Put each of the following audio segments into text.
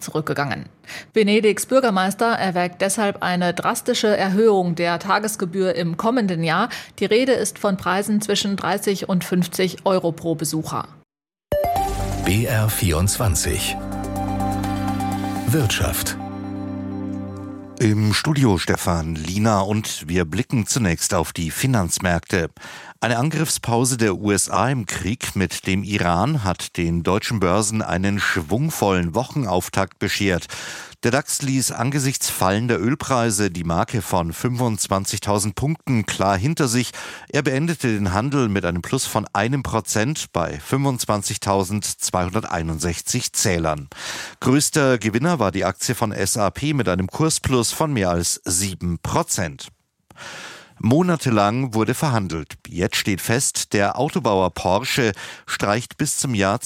zurückgegangen. Venedigs Bürgermeister erwägt deshalb eine drastische Erhöhung der Tagesgebühr im kommenden Jahr. Die Rede ist von Preisen zwischen 30 und 50 Euro pro Besucher. BR24 Wirtschaft. Im Studio Stefan Lina und wir blicken zunächst auf die Finanzmärkte. Eine Angriffspause der USA im Krieg mit dem Iran hat den deutschen Börsen einen schwungvollen Wochenauftakt beschert. Der DAX ließ angesichts fallender Ölpreise die Marke von 25.000 Punkten klar hinter sich. Er beendete den Handel mit einem Plus von 1% bei 25.261 Zählern. Größter Gewinner war die Aktie von SAP mit einem Kursplus von mehr als 7%. Monatelang wurde verhandelt. Jetzt steht fest, der Autobauer Porsche streicht bis zum Jahr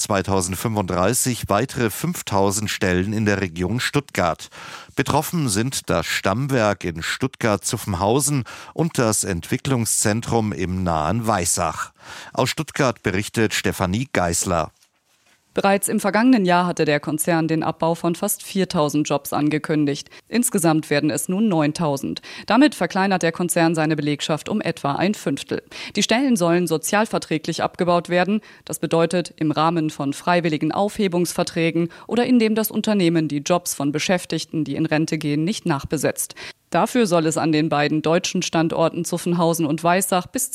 2035 weitere 5.000 Stellen in der Region Stuttgart. Betroffen sind das Stammwerk in Stuttgart-Zuffenhausen und das Entwicklungszentrum im nahen Weissach. Aus Stuttgart berichtet Stefanie Geisler. Bereits im vergangenen Jahr hatte der Konzern den Abbau von fast 4.000 Jobs angekündigt. Insgesamt werden es nun 9.000. Damit verkleinert der Konzern seine Belegschaft um etwa ein Fünftel. Die Stellen sollen sozialverträglich abgebaut werden. Das bedeutet im Rahmen von freiwilligen Aufhebungsverträgen oder indem das Unternehmen die Jobs von Beschäftigten, die in Rente gehen, nicht nachbesetzt. Dafür soll es an den beiden deutschen Standorten Zuffenhausen und Weissach bis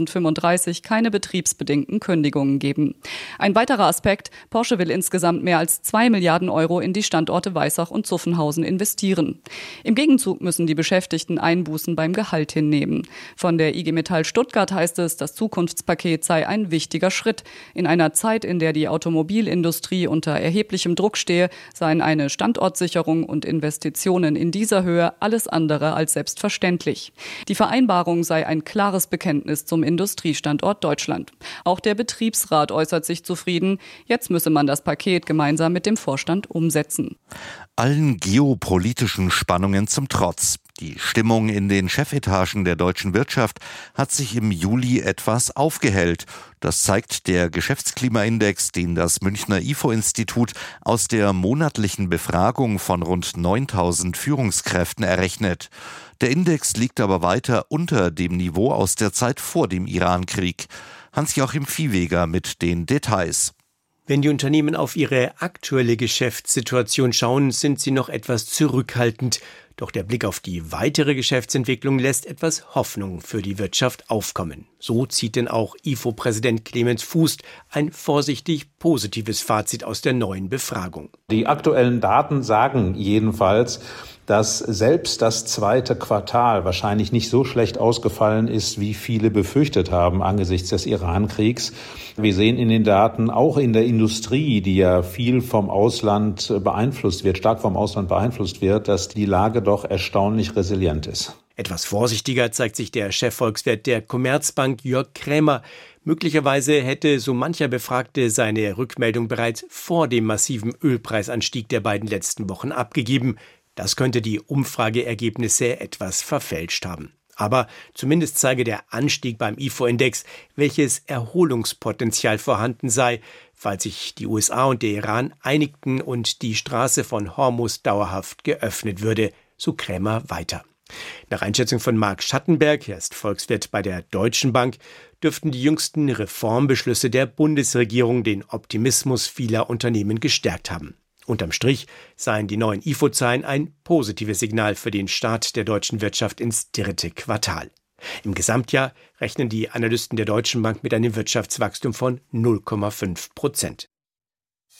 2035 keine betriebsbedingten Kündigungen geben. Ein weiterer Aspekt: Porsche will insgesamt mehr als 2 Milliarden Euro in die Standorte Weissach und Zuffenhausen investieren. Im Gegenzug müssen die Beschäftigten Einbußen beim Gehalt hinnehmen. Von der IG Metall Stuttgart heißt es, das Zukunftspaket sei ein wichtiger Schritt. In einer Zeit, in der die Automobilindustrie unter erheblichem Druck stehe, seien eine Standortsicherung und Investitionen in dieser Höhe alles andere als selbstverständlich. Die Vereinbarung sei ein klares Bekenntnis zum Industriestandort Deutschland. Auch der Betriebsrat äußert sich zufrieden. Jetzt müsse man das Paket gemeinsam mit dem Vorstand umsetzen. Allen geopolitischen Spannungen zum Trotz. Die Stimmung in den Chefetagen der deutschen Wirtschaft hat sich im Juli etwas aufgehellt. Das zeigt der Geschäftsklimaindex, den das Münchner IFO-Institut aus der monatlichen Befragung von rund 9.000 Führungskräften errechnet. Der Index liegt aber weiter unter dem Niveau aus der Zeit vor dem Irankrieg. Hans-Joachim Viehweger mit den Details. Wenn die Unternehmen auf ihre aktuelle Geschäftssituation schauen, sind sie noch etwas zurückhaltend. Doch der Blick auf die weitere Geschäftsentwicklung lässt etwas Hoffnung für die Wirtschaft aufkommen. So zieht denn auch IFO-Präsident Clemens Fuß ein vorsichtig positives Fazit aus der neuen Befragung. Die aktuellen Daten sagen jedenfalls, dass selbst das zweite Quartal wahrscheinlich nicht so schlecht ausgefallen ist, wie viele befürchtet haben angesichts des Iran-Kriegs. Wir sehen in den Daten auch in der Industrie, die ja viel vom Ausland beeinflusst wird, stark vom Ausland beeinflusst wird, dass die Lage doch erstaunlich resilient ist. Etwas vorsichtiger zeigt sich der Chefvolkswirt der Commerzbank Jörg Krämer. Möglicherweise hätte so mancher Befragte seine Rückmeldung bereits vor dem massiven Ölpreisanstieg der beiden letzten Wochen abgegeben. Das könnte die Umfrageergebnisse etwas verfälscht haben. Aber zumindest zeige der Anstieg beim IFO-Index, welches Erholungspotenzial vorhanden sei, falls sich die USA und der Iran einigten und die Straße von Hormuz dauerhaft geöffnet würde, so Krämer weiter. Nach Einschätzung von Marc Schattenberg, er ist Volkswirt bei der Deutschen Bank, dürften die jüngsten Reformbeschlüsse der Bundesregierung den Optimismus vieler Unternehmen gestärkt haben. Unterm Strich seien die neuen IFO-Zahlen ein positives Signal für den Start der deutschen Wirtschaft ins dritte Quartal. Im Gesamtjahr rechnen die Analysten der Deutschen Bank mit einem Wirtschaftswachstum von 0,5%.